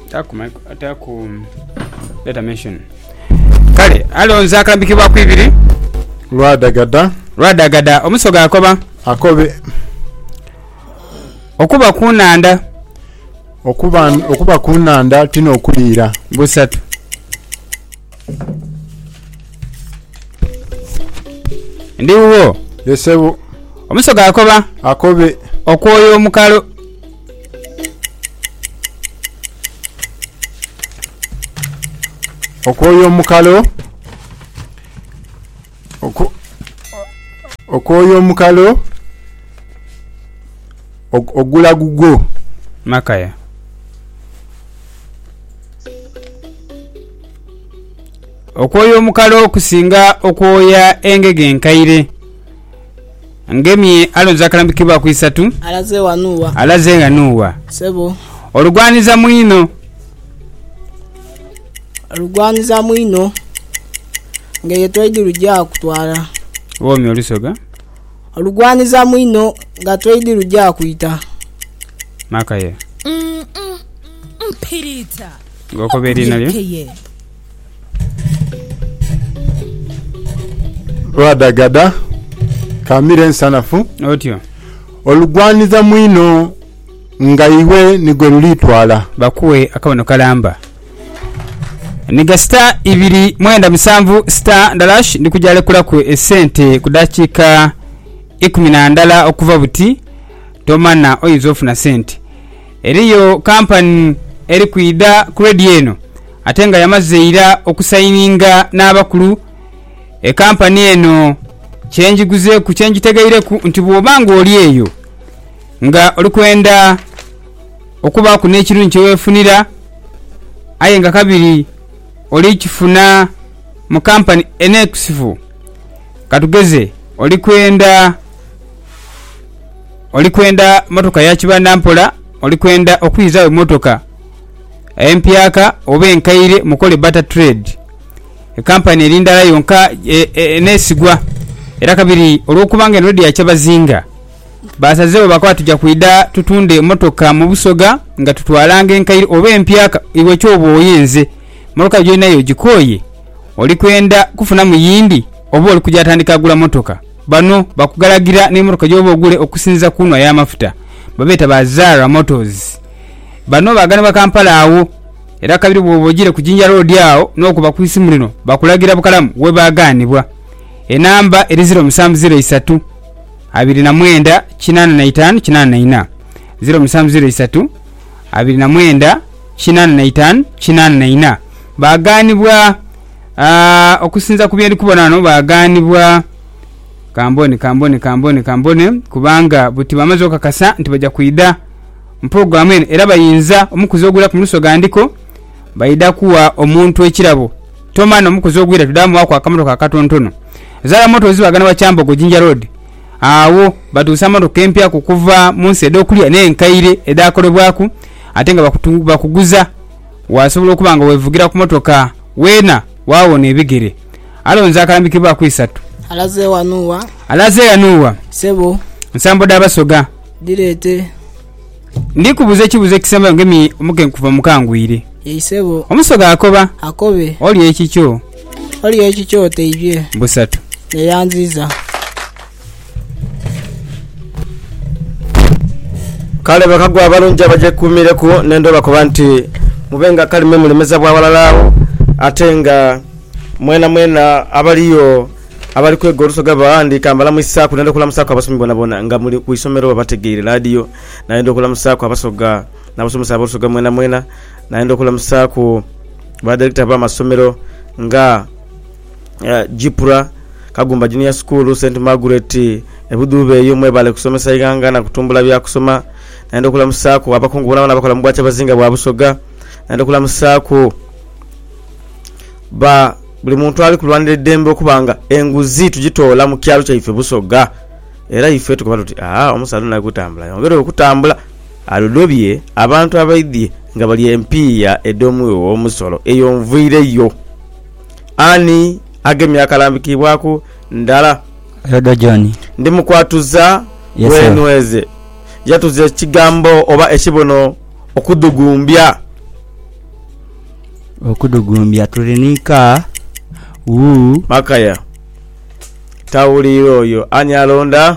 Taku data mention. Kale, alonza akalambikibwa ku ibiri. Lwadagada omusoga akoba. Akobe. Okuba kunanda. Okuba kunanda tino okulira. Busatu. Ndiwo. Yesebo. Omusoga akoba. Akobe. Okwoyo omukalo. Okwoyo omukalo ogula gugo makaya. Okwoyo omukalo okusinga okwoya engege enkaire. Ngemye alonza akalambikibwa ku 3. Alaze wanuwa. Sebo. Olugwaniza mwino. Ngeye twidi rujja kutwala. Womi olusoga. Olugwaniza mwino nga twidi rujja kuita. Makaya. Mpirita. Ngoko beri nalyo. Lwadagada kamire nsanafu. Otyo. Olugwaniza mwino nga iwe nigwe lulitwala. Bakuwe akabono kalamba. Niga star 2 star ndalash ndikujale kula ku esente kudachika 10 okuva buti tomana oyizofu na sente. Eriyo company eri kuida credit eno atenga yamazeira okusayininga n'abakulu company eno change guze ku change tegaire ku ntibobanga oli eyo nga olikwenda okuba ku nekiru nchewefunira ayenga kabiri oli kifuna mu company enexifu katugeze olikwenda motoka ya kibanda mpola olikwenda okwiza motoka empyaka oba enkaire mukole butter trade company erindala yonka enesigwa era kabiri olwokubanga enrodi ya kyabazinga basazewo bakwa tujja kuida tutunde motoka mu Busoga nga tutwalanga enkaire oba empyaka iwe kyobo oyenze motoka jo nayo gikoye olikwenda kufuna muyindi oba oli kujatandika gula motoka bano bakugalagira ne motoka jobo ogule okusinza kunwa ya mafuta babeta bazara motors bano bagana bakampala awo era kabiri bwobogire ku Jinja Road yao nokuba ku isimu lino bakulagira bukalamu we baganibwa enamba eri 0703 29 85 0703 29 85 84 baganibwa okusinza kubyendi kubonano baganibwa kambone kubanga buti bamaze okakasa ntibajja kuida program eno era bayinza omukuzi ogula ku Musoga ndiko bayida kuwa omuntu ekirabo tomana omukuzi ogwira tudamu wako akamotoka katontono zara moto zibagana wa Kyambogo Jinja Road awo batusa motoka empya kukuva munsi edokulya n'enkaire edakolebwaku atenga bakuguza wasobola okubanga wevugira ku motoka wena waawona ebigere alonza akalambikibwa ku 3. Alaze wanuwa. Sebo. Nsambo d'Abasoga. Direte. Ndikubuze kibuze kisemba ngemi omuke kuva mukangwire. Sebo. Omusoga akoba. Akobe. Oli ekikyo. Teibye. Busatu. Neyanziza. Kale bakagwa abalunja baje kumireko nendo bakoba nti mubenga kalime mulemeza bwa balalawo atenga mwena abaliyo abali kwego Olusoga bandi kambala mwisaku nendo kula musako abasumi bona nga muri ku isomero bategeere radio naendo kula musako abasoga nabasomesa Olusoga mwena naendo kula musako ba director ba masomero nga Jipura Kagumba Junior School St Margaret ebudube yomwe bale kusomesa iganga na kutumbula bya kusoma naendo kula musako abakungu bona bakola mugwacha bazinga bwa Busoga naendo kula musako ba buli muntu ali kulwanira dembe okubanga enguzi tujitola mu kyalo kyaife Busoga era ife tukoba tuti omusalo na kutambula yongere okutambula aludobye abantu abaidye nga bali MP ya edomu omusolo eyo nvuireyo ani agemya akalambikibwako ndala Yoda John ndi mukwatuza wenweze yatuze kigambo oba ekibono okudugumbya okudugumbya tulinika makaya tawulira oyo ani alonda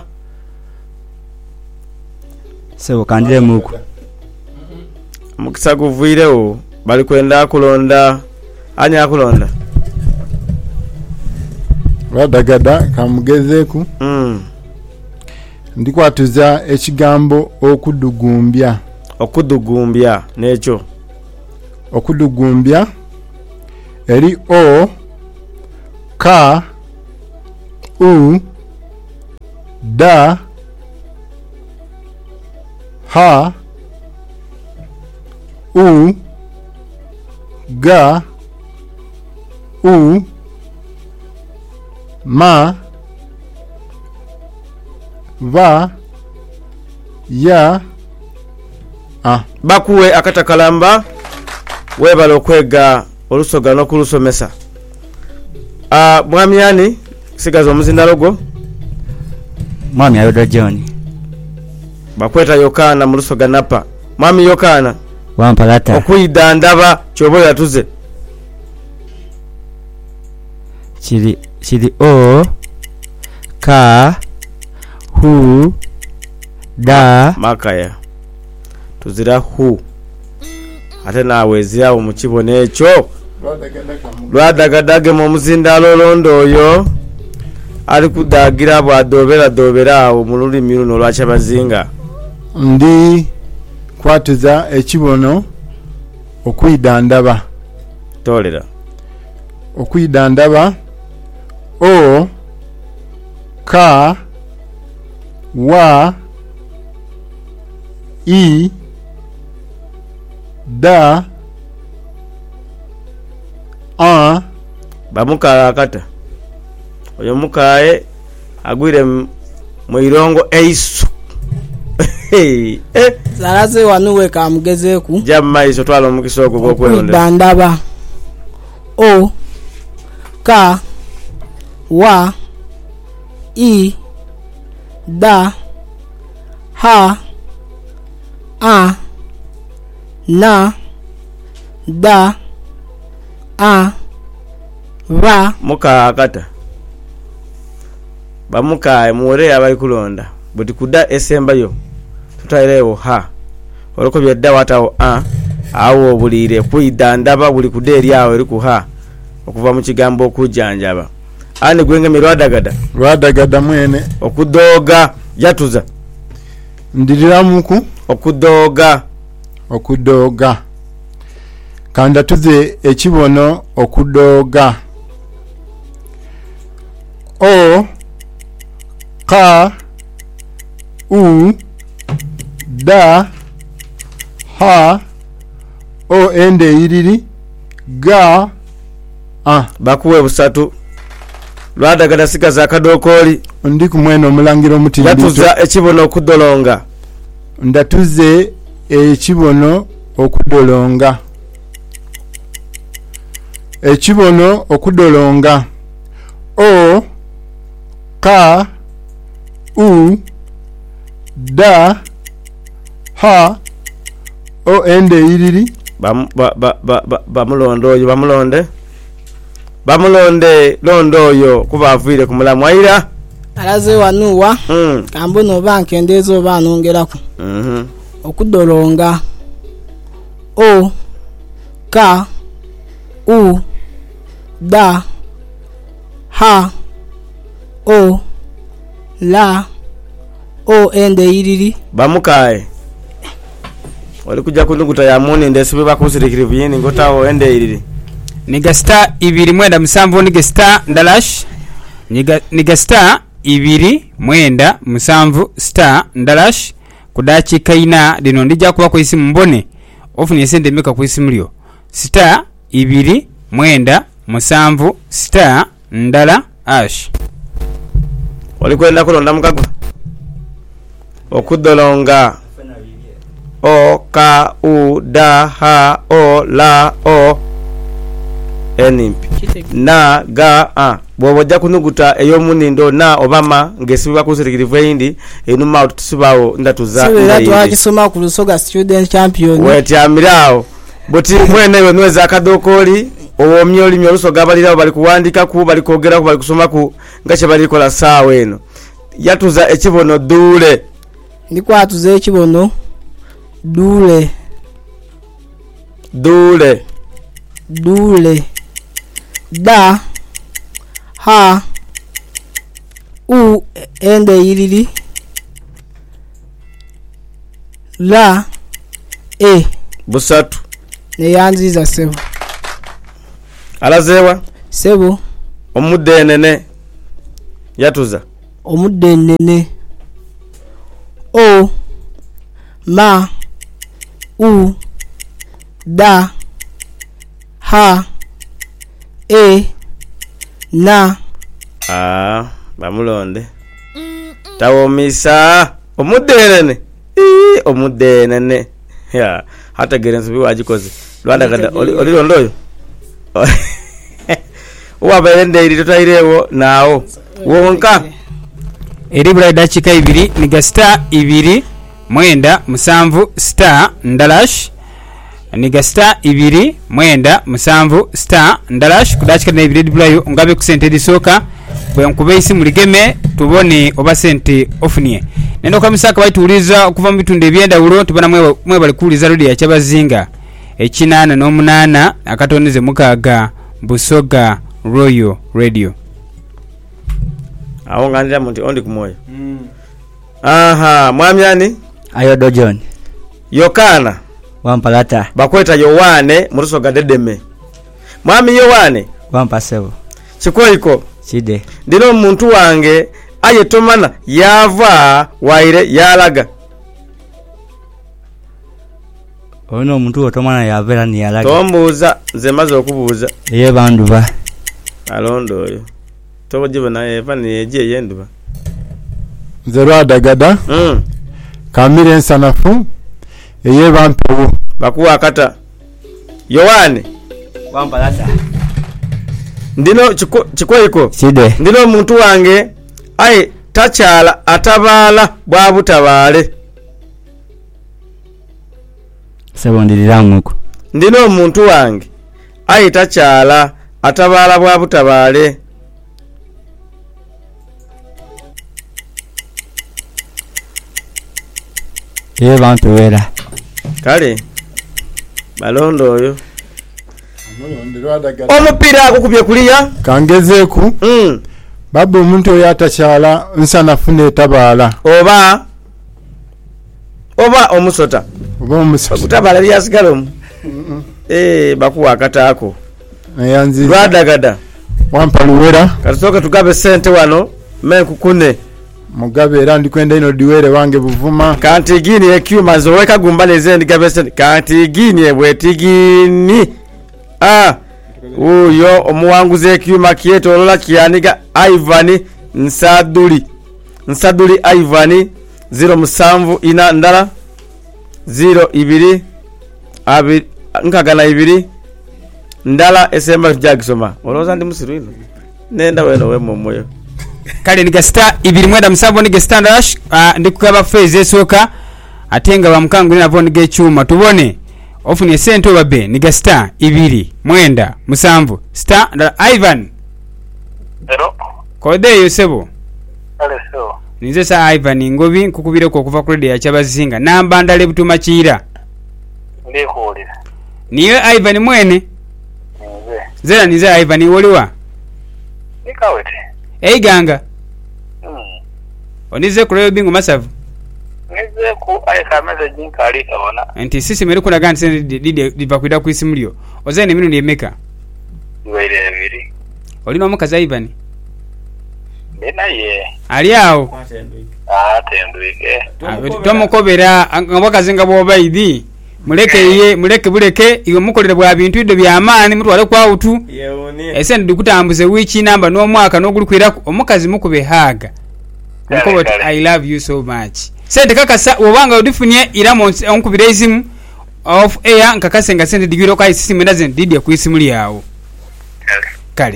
sebo kandire muku mukisa guvirewo bali kwenda kulonda ani akulonda Lwadagada kamugezeeku ndikwatuza ekigambo okudugumbya nekyo okudugumbya eri o ka u da ha u ga u ma va ya bakuwe akatakalamba webala okwega olusoga n'okulusomesa mwami ani sigaza omuzindalogo mwami Ayoda John bakweta Yokana mu lusoga napa mwami Yokana wampalata okuyida ndaba kyobo yatuze chili o ka hu da makaya tuzira hu ate nawe ezirawo mu kibone ekyo lwadagadage mu muzindalo londo oyo ali kudagira bwadobera awo mu lulimi luno lwakyabazinga ndi kwatuza ekibono okwidandaba tolera okwidandaba o ka wa i da a bamukala akata oyo mukaye agwire mu irongo eiso zaraze wanuwe kamugezeeku jamma iso twala omukisa ogwo gwokwelonda bandaba o ka wa i da ha a na da a va muka akata bamukaye muwore abali kulonda buti kuda esembayo tutairewo ha oloko byedda watawo awo bulire kuidandaba buli kuda eri awo eri ku ha okuva mu kigambo okujanjaba ani gwenge lwadagada mwene okudoga yatuza ndiriramuku okudoga kanda tuze ekibono okudoga o ka u da ha o ende iriri ga bakuwe busatu lwadagada sigaza akadokoli ndi kumweno omulangiro omutindi yatuza ekibono okudolonga ndatuze ekibono okudolonga o ka u da ha o ende iriri bamulonde londo oyo kuba avuire ku mulamu ayira alaze wanuwa kambono bankendezo banongerako okudolonga o ka u da ha o la o ende iriri bamukaye oli kujja kunuguta ya muni ndesibe bakusirikiri byini ngotawo ende iriri niga star 2 niga star ndalash niga star 2 star ndalash kudachi kaina dino ndija kuba ku isimu mbone ofuni sente meka ku isimu lyo star 2 star ndala ash oli kwenda kulonda mukagwa okudolonga o ka u da ha o la o enimpi na ga bwobojja kunuguta eyomunindo na obama ngesibiba kusirikirivu eyindi enuma tusibawo ndatuza sebera twakisoma ku lusoga student champion wetyamirawo buti mwene we nweza akadokoli owomye olimi olusoga abalirawo bali kuwandika ku bali kwogera ku bali kusoma ku nga kye bali kola saawa eno yatuza ekibono duule ndikwatuza ekibono duule duule duule da ha u ende yiriri la busatu neyanziza sebo alazeewa sebo omuddenene yatuza omuddenene o ma u da ha na bamulonde tawomisa omuddenene omuddenene ya hategere nsubi wagikoze lwandagada olirondo oyo wabaendeiri totairewo naawo wonka eribula eddakiika 2 niga star 2 mwenda musanvu star ndalash niga star 2 mwenda musanvu star ndalash kudakika na 2 edibulayo ngabe ku sente edisooka bwe nkube isimu ligeme tubone oba sente ofunie nendo kamisaka bayituuliza okuva mu bitundu ebyendawulo tubona mwe bali kuuliza lodi ya kyabazinga ekinana n'omunana akatoneze mukaaga Busoga Royal Radio awo ngandira muti ondi kumoyo aha mwamyani Ayodo John Yokana Wampalata bakweta Yowane murusoga dedeme mwami Yowane Wampasebo Chikoiko Chide ndino omuntu wange ayetomana yava waire yalaga ono omuntu otomana yavera ni yalaga tombuuza nze maze okubuuza ye banduba alondo oyo tobajiba naye eva niyeje yenduba nze Lwadagada Kamire ensanafu eye bampewo bakuwa akata Yowane Wampalata ndino Chikoiko Chide ndino omuntu wange aye takyala atabaala bwa butabaale sebondiriramuko ndino omuntu wange aye takyala atabaala bwa butabaale ye bantowera kale balondo oyo omupiira akukubye kuliya kangezeeku baba omuntu oyo atakyala nsanafu netabaala oba omusota oba omusota kutabaala lyasigalamu bakuwa akataako ayanziza Lwadagada Wampaluwera katusooke tugabe sente wano menkukune mugabe era ndikwenda ino diwere wange Buvuma kanti gini ekyuma zoweka gumba nezendi gabe sente kanti gini ebwetigini uyo omuwanguzi ekyuma kyetolola kyaniga Ivan Nsaduli Ivan 07 ina ndala 02 nkagana 2 ndala esemba tujagisoma oloza ndi musiru ino nenda weno we momoyo kale niga star 2 mwenda musanvu niga star dash ndikukaba phase esooka atenga bamukangu nabo niga ekyuma tubone ofuni sente obabe niga star 2 mwenda musanvu star ndala Ivan Hello kode yosebo Aleso nize sa Ivan ngobi nkukubire ko kuva ku radio ya kyabazinga namba ndale butuma kira ndikuulira niyo Ivan mwene nze zera nize Ivan woliwa nikawete eiganga onize ku radio bingu masavu nize ku ayika message nkali kabona nti sisi meri kuna ganti sente diva kwida ku isimu lyo ozene minu lyemeka iwaire ebiri olina omukazi Ivan bena ye ali awo atendwike tomukobera ngabakazinga bwobaidi muleke buleke iwe mukolere bwa bintu iddo byamaani mutwale kwa utu esente dikutambuze wiki namba n'omwaka n'ogulukwira omukazi mukube haga mukobo I love you so much sente kakasa obanga odifunye iramo onkubira izimu of air nkakasenga sente digiro kai system ndazen didi ku isimu lyawo kale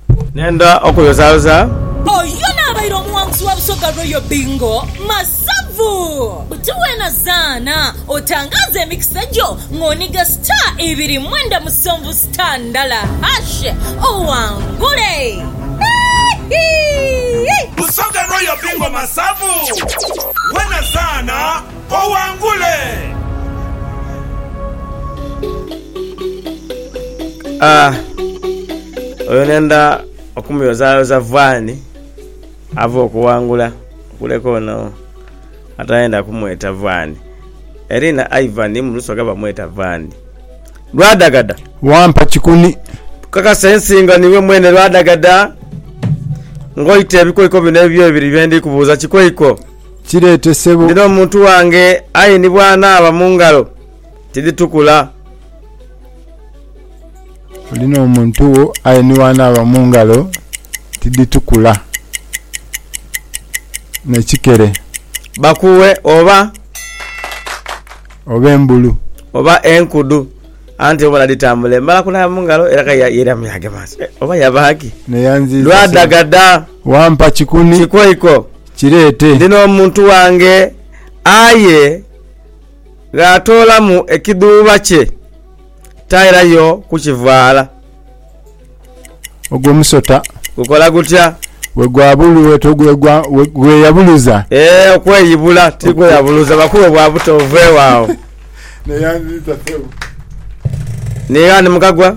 nenda okuyozaza oyo n'abaira omuwanguzi wa Busoga Royal Bingo masavu masavu butuwe na zana otangaze mixajo ngoniga star 2 musomvu star ndala hashe owangule Busoga Royal Bingo masavu wena zana owangule. Oyo nenda okumyoza vani avo okuwangula kuleko no ataenda kumweta vani erina Ivan mulusoga bamweta vani lwadagada wampa chikuni kaka sensinga niwe mwene lwadagada ngoite ebikoiko bino ebyo bendi kubuza chikoiko kirete sebo ndino omuntu wange ayi ni bwana aba mungalo tiditukula olina omuntu wo ayi ni bwana aba mungalo tiditukula nekikere bakuwe oba embulu oba enkudu anti obala ditambule mala kuna mungalo era kaya yera myage basi oba yabaki neyanziza lwadagada wampa chikuni chikoiko kirete ndino omuntu wange aye gatola mu ekiduba kye tayira yo kukivaala ogwo musota kukola gutya wegwabulu wetogwegwa weyabuluza okweyibula tiko yabuluza bakuwe bwa butovwe wao neyanziza sebo niyani mukagwa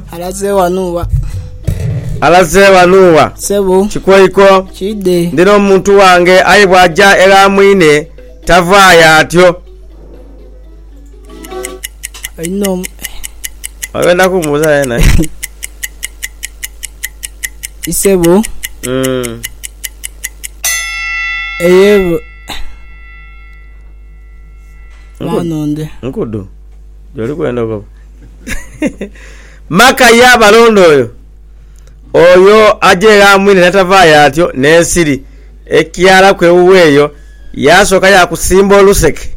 alaze wanuwa sebo chikoiko chide ndino omuntu wange ayi bwaja era mwine tavaya atyo ino wenda kumuza yena isebo eyebo wanonde nkudu joli kwenda ko maka ya balondo oyo ajera mwine natavaya atyo nesiri ekyala kwe uweyo yasoka ya kusimba oluseke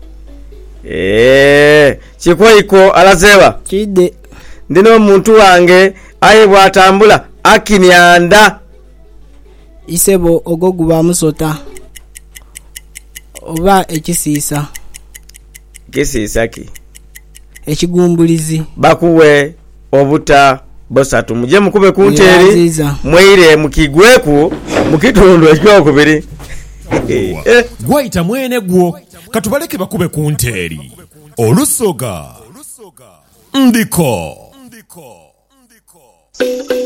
chikoiko alazewa chide ndino omuntu wange aye bwatambula akinyanda isebo ogoguba musota oba ekisiisa kisisaki ekigumbulizi bakuwe obuta bosatu muje mukube kunteri mwire mukigweku mukitundu ekyokubiri gwaita mwene gwo katubaleke bakube kunteri olusoga ndiko